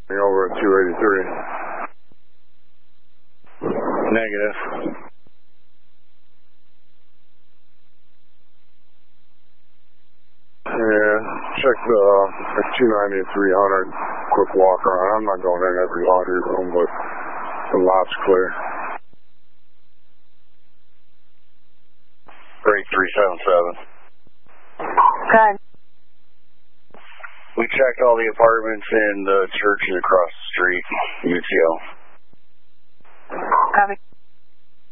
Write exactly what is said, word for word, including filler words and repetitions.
over at two eighty-three. Negative. Yeah, check the uh, two ninety and three hundred. Quick walk around. I'm not going in every laundry room, but the lot's clear. Break three seven seven. Good. We checked all the apartments and the churches across the street. U T L. Copy.